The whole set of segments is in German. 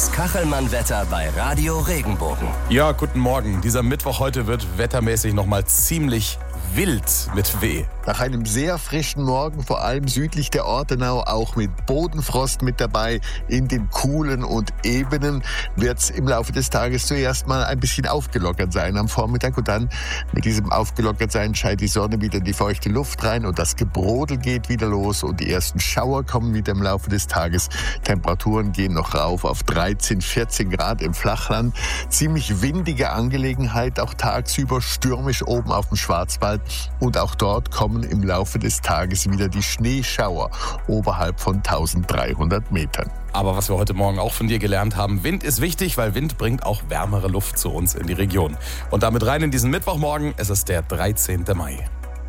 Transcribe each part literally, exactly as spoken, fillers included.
Das Kachelmann-Wetter bei Radio Regenbogen. Ja, guten Morgen. Dieser Mittwoch heute wird wettermäßig nochmal ziemlich wild mit W. Nach einem sehr frischen Morgen, vor allem südlich der Ortenau, auch mit Bodenfrost mit dabei, in den Kuhlen und Ebenen, wird es im Laufe des Tages zuerst mal ein bisschen aufgelockert sein am Vormittag. Und dann mit diesem Aufgelockertsein scheint die Sonne wieder in die feuchte Luft rein und das Gebrodel geht wieder los und die ersten Schauer kommen wieder im Laufe des Tages. Temperaturen gehen noch rauf auf dreizehn, vierzehn Grad im Flachland. Ziemlich windige Angelegenheit, auch tagsüber stürmisch oben auf dem Schwarzwald. Und auch dort kommen im Laufe des Tages wieder die Schneeschauer oberhalb von eintausenddreihundert Metern. Aber was wir heute Morgen auch von dir gelernt haben, Wind ist wichtig, weil Wind bringt auch wärmere Luft zu uns in die Region. Und damit rein in diesen Mittwochmorgen, es ist der dreizehnten Mai.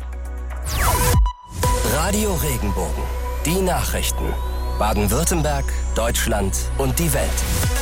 Radio Regenbogen, die Nachrichten. Baden-Württemberg, Deutschland und die Welt.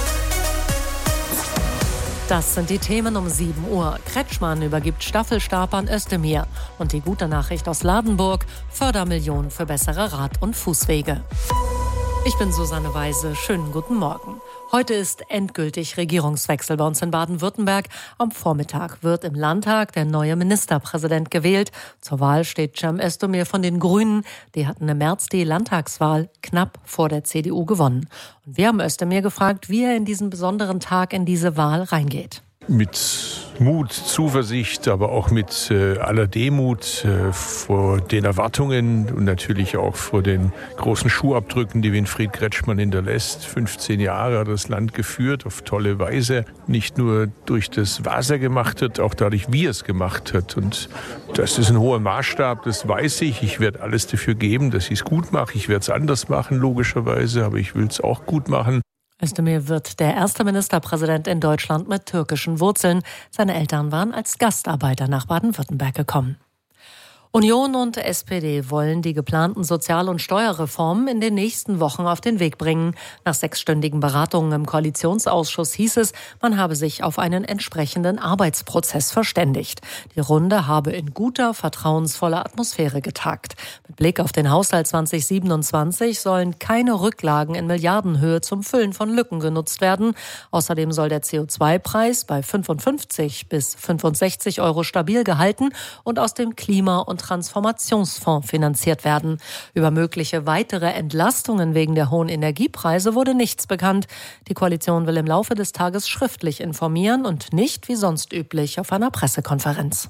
Das sind die Themen um sieben Uhr. Kretschmann übergibt Staffelstab an Özdemir. Und die gute Nachricht aus Ladenburg, Fördermillionen für bessere Rad- und Fußwege. Ich bin Susanne Weise. Schönen guten Morgen. Heute ist endgültig Regierungswechsel bei uns in Baden-Württemberg. Am Vormittag wird im Landtag der neue Ministerpräsident gewählt. Zur Wahl steht Cem Özdemir von den Grünen. Die hatten im März die Landtagswahl knapp vor der C D U gewonnen. Und wir haben Özdemir gefragt, wie er in diesen besonderen Tag in diese Wahl reingeht. Mit Mut, Zuversicht, aber auch mit äh, aller Demut äh, vor den Erwartungen und natürlich auch vor den großen Schuhabdrücken, die Winfried Kretschmann hinterlässt. fünfzehn Jahre hat das Land geführt, auf tolle Weise. Nicht nur durch das, was er gemacht hat, auch dadurch, wie er es gemacht hat. Und das ist ein hoher Maßstab, das weiß ich. Ich werde alles dafür geben, dass ich es gut mache. Ich werde es anders machen, logischerweise, aber ich will es auch gut machen. Özdemir wird der erste Ministerpräsident in Deutschland mit türkischen Wurzeln. Seine Eltern waren als Gastarbeiter nach Baden-Württemberg gekommen. Union und S P D wollen die geplanten Sozial- und Steuerreformen in den nächsten Wochen auf den Weg bringen. Nach sechsstündigen Beratungen im Koalitionsausschuss hieß es, man habe sich auf einen entsprechenden Arbeitsprozess verständigt. Die Runde habe in guter, vertrauensvoller Atmosphäre getagt. Mit Blick auf den Haushalt zwanzig siebenundzwanzig sollen keine Rücklagen in Milliardenhöhe zum Füllen von Lücken genutzt werden. Außerdem soll der C O zwei Preis bei fünfundfünfzig bis fünfundsechzig Euro stabil gehalten und aus dem Klima- und Transformationsfonds finanziert werden. Über mögliche weitere Entlastungen wegen der hohen Energiepreise wurde nichts bekannt. Die Koalition will im Laufe des Tages schriftlich informieren und nicht wie sonst üblich auf einer Pressekonferenz.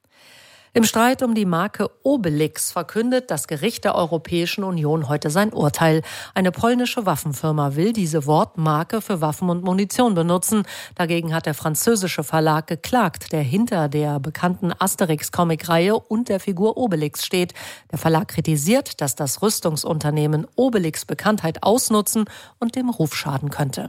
Im Streit um die Marke Obelix verkündet das Gericht der Europäischen Union heute sein Urteil. Eine polnische Waffenfirma will diese Wortmarke für Waffen und Munition benutzen. Dagegen hat der französische Verlag geklagt, der hinter der bekannten Asterix-Comic-Reihe und der Figur Obelix steht. Der Verlag kritisiert, dass das Rüstungsunternehmen Obelix Bekanntheit ausnutzen und dem Ruf schaden könnte.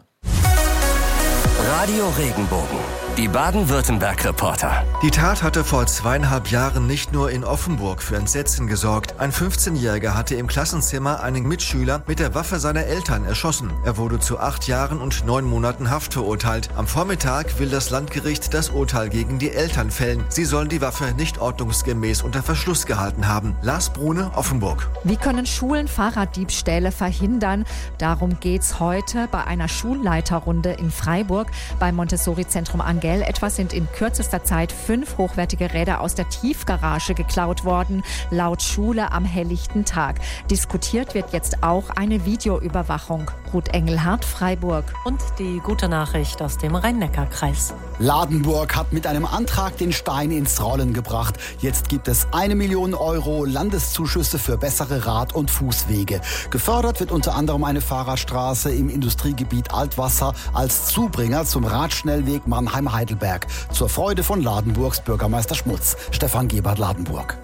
Radio Regenbogen, die Baden-Württemberg-Reporter. Die Tat hatte vor zweieinhalb Jahren nicht nur in Offenburg für Entsetzen gesorgt. Ein fünfzehnjähriger hatte im Klassenzimmer einen Mitschüler mit der Waffe seiner Eltern erschossen. Er wurde zu acht Jahren und neun Monaten Haft verurteilt. Am Vormittag will das Landgericht das Urteil gegen die Eltern fällen. Sie sollen die Waffe nicht ordnungsgemäß unter Verschluss gehalten haben. Lars Brune, Offenburg. Wie können Schulen Fahrraddiebstähle verhindern? Darum geht's heute bei einer Schulleiterrunde in Freiburg. Beim Montessori-Zentrum Angell etwa sind in kürzester Zeit fünf hochwertige Räder aus der Tiefgarage geklaut worden, laut Schule am helllichten Tag. Diskutiert wird jetzt auch eine Videoüberwachung. Ruth Engelhardt, Freiburg. Und die gute Nachricht aus dem Rhein-Neckar-Kreis. Ladenburg hat mit einem Antrag den Stein ins Rollen gebracht. Jetzt gibt es eine Million Euro Landeszuschüsse für bessere Rad- und Fußwege. Gefördert wird unter anderem eine Fahrradstraße im Industriegebiet Altwasser als Zubringer zum Radschnellweg Mannheim-Heidelberg. Zur Freude von Ladenburgs Bürgermeister Schmutz. Stefan Gebert, Ladenburg.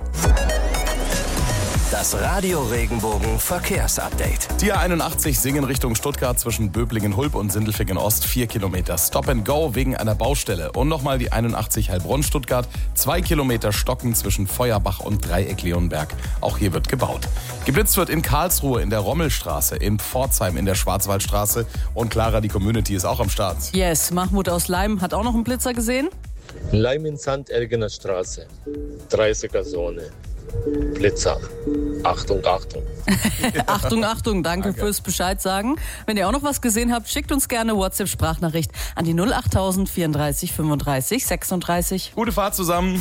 Das Radio Regenbogen Verkehrsupdate. Die A einundachtzig Singen Richtung Stuttgart zwischen Böblingen-Hulb und Sindelfingen-Ost. Vier Kilometer Stop and Go wegen einer Baustelle. Und nochmal die einundachtzig Heilbronn-Stuttgart. Zwei Kilometer Stocken zwischen Feuerbach und Dreieck-Leonberg. Auch hier wird gebaut. Geblitzt wird in Karlsruhe in der Rommelstraße, in Pforzheim in der Schwarzwaldstraße. Und Clara, die Community ist auch am Start. Yes, Mahmoud aus Leim hat auch noch einen Blitzer gesehen. Leim in Sandelgener Straße, dreißiger Zone. Blitzer. Achtung, Achtung. Achtung, Achtung, danke, danke fürs Bescheid sagen. Wenn ihr auch noch was gesehen habt, schickt uns gerne WhatsApp-Sprachnachricht an die null achttausend vierunddreißig fünfunddreißig sechsunddreißig. Gute Fahrt zusammen.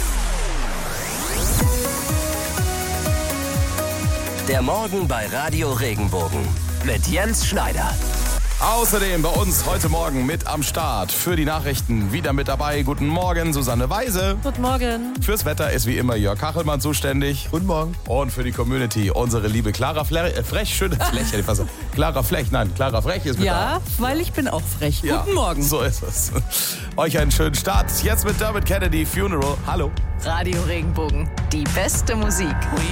Der Morgen bei Radio Regenbogen mit Jens Schneider. Außerdem bei uns heute Morgen mit am Start für die Nachrichten wieder mit dabei. Guten Morgen, Susanne Weise. Guten Morgen. Fürs Wetter ist wie immer Jörg Kachelmann zuständig. Guten Morgen. Und für die Community unsere liebe Clara Fle- äh, Frech. Schöne Flech, hätte ich fast gesagt. Clara Flech, nein, Clara Frech ist mit Ja, da. weil ich bin auch frech. Ja, Guten Morgen. So ist es. Euch einen schönen Start. Jetzt mit Dermot Kennedy, Funeral. Hallo. Radio Regenbogen, die beste Musik.